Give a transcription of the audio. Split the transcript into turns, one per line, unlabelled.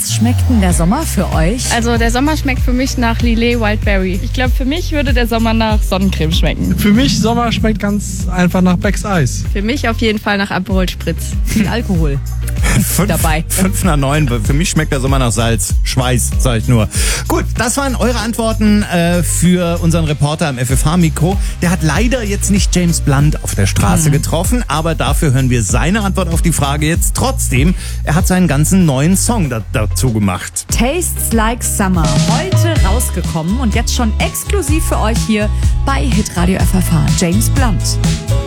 was schmeckt denn der Sommer für euch?
Also der Sommer schmeckt für mich nach Lillet Wildberry. Ich glaube, für mich würde der Sommer nach Sonnencreme schmecken.
Für mich Sommer schmeckt ganz einfach nach Becks Eis.
Für mich auf jeden Fall nach Aperol Spritz.
Viel Alkohol. dabei.
5 nach 9. Für mich schmeckt der Sommer nach Salz. Schweiß, sag ich nur. Gut, das waren eure Antworten für unseren Reporter am FFH-Mikro. Der hat leider jetzt nicht James Blunt auf der Straße getroffen, aber dafür hören wir seine Antwort auf die Frage jetzt trotzdem. Er hat seinen ganzen neuen Song dazu gemacht.
Tastes Like Summer. Heute rausgekommen und jetzt schon exklusiv für euch hier bei Hitradio FFH. James Blunt.